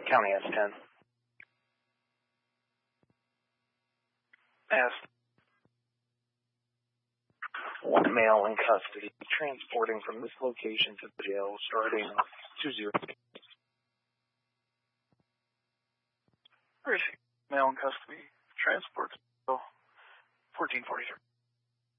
County S10. Asked. One male in custody, transporting from this location to the jail starting 20. Where is he? Male in custody, transport. 1443.